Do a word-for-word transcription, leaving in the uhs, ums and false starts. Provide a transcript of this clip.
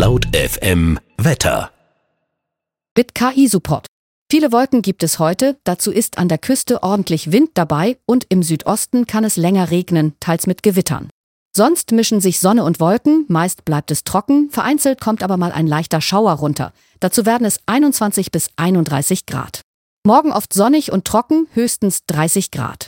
Laut F M Wetter. Mit K I-Support. Viele Wolken gibt es heute, dazu ist an der Küste ordentlich Wind dabei und im Südosten kann es länger regnen, teils mit Gewittern. Sonst mischen sich Sonne und Wolken, meist bleibt es trocken, vereinzelt kommt aber mal ein leichter Schauer runter. Dazu werden es einundzwanzig bis einunddreißig Grad. Morgen oft sonnig und trocken, höchstens dreißig Grad.